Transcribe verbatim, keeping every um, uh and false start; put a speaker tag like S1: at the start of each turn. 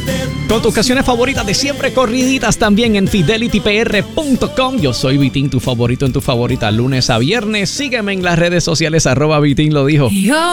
S1: Con tus canciones favoritas de siempre corriditas también en fidelity p r punto com. Yo soy Vitín, tu favorito en tu favorita, lunes a viernes. Sígueme en las redes sociales, arroba Vitín lo dijo.